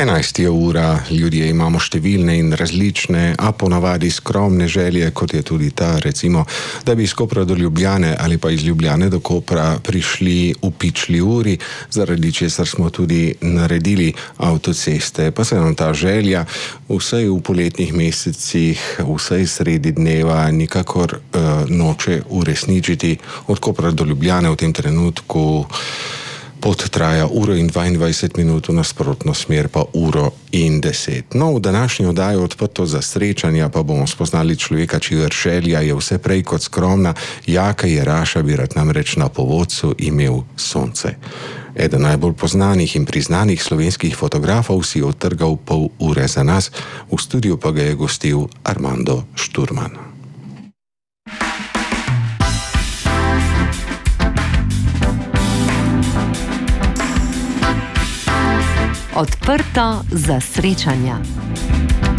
11 je ura, ljudje imamo številne in različne, a ponavadi skromne želje, kot je tudi ta, recimo, da bi iz Kopra do Ljubljane ali pa iz Ljubljane do Kopra prišli v pičli uri, zaradi česar smo tudi naredili avtoceste. Pa se nam ta želja vsaj v poletnih mesecih, vsaj sredi dneva nikakor noče uresničiti. Od Kopra do Ljubljane v tem trenutku pot traja 1:22, v nasprotno smer pa 1:10. No, v današnji oddaji Odprto za srečanja pa bomo spoznali človeka, čigar želja je vse prej kot skromna. Jaka Jeraša bi rad namreč na povodcu imel sonce. Eden najbolj poznanih in priznanih slovenskih fotografov si je odtrgal pol ure za nas, v studiu pa ga je gostil Armando Šturman. Odprto za srečanja.